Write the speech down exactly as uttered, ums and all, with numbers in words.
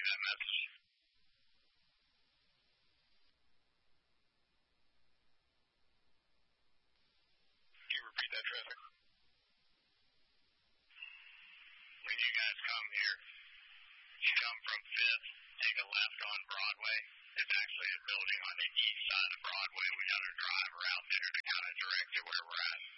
you that message. Can you repeat that traffic? When you guys come here, you come from Fifth, take a left on Broadway. It's actually a building on the east side of Broadway. We got a driver out there to kind of direct you where we're at.